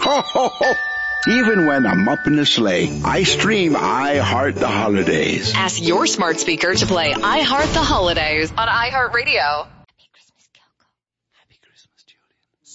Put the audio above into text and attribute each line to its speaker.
Speaker 1: Ho, ho, ho. Even when I'm up in the sleigh, I stream I Heart the Holidays.
Speaker 2: Ask your smart speaker to play I Heart the Holidays on iHeartRadio.